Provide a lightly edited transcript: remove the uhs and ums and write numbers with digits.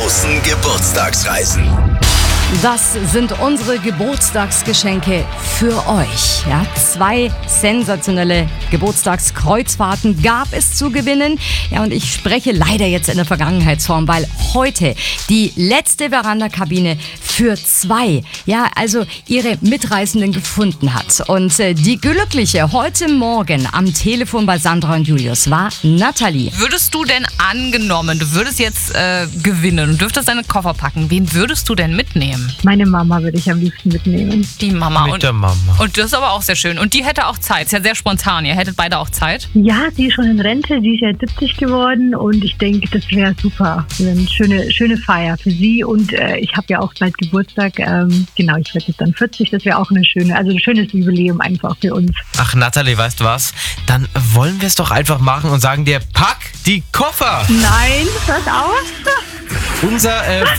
großen Geburtstagsreisen. Das sind unsere Geburtstagsgeschenke für euch. Ja, 2 sensationelle Geburtstagskreuzfahrten gab es zu gewinnen. Ja, und ich spreche leider jetzt in der Vergangenheitsform, weil heute die letzte Veranda-Kabine für 2, ja, also ihre Mitreisenden gefunden hat. Und die Glückliche heute Morgen am Telefon bei Sandra und Julius war Nathalie. Würdest du denn angenommen, du würdest jetzt gewinnen und dürftest deine Koffer packen, wen würdest du denn mitnehmen? Meine Mama würde ich am liebsten mitnehmen. Die Mama. Mit der Mama. Und das ist aber auch sehr schön. Und die hätte auch Zeit. Ist ja sehr spontan. Ihr hättet beide auch Zeit. Ja, sie ist schon in Rente, sie ist ja 70 geworden und ich denke, das wäre super. Eine schöne Feier für sie und ich habe ja auch bald Geburtstag. Genau, ich werde jetzt dann 40, das wäre auch ein schönes Jubiläum einfach für uns. Ach, Nathalie, weißt du was? Dann wollen wir es doch einfach machen und sagen dir, pack die Koffer! Nein, hört auf! Unser